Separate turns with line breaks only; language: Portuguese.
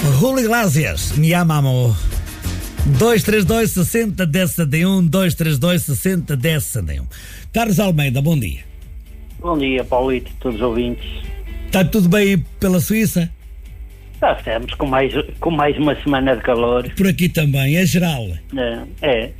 Julio Iglesias, me amamo. 232 60 10 71, 232 60 10 71. Carlos Almeida, bom dia.
Bom dia, Paulito, todos os ouvintes.
Está tudo bem pela Suíça?
Já estamos com mais uma semana de calor.
Por aqui também, é geral.
É.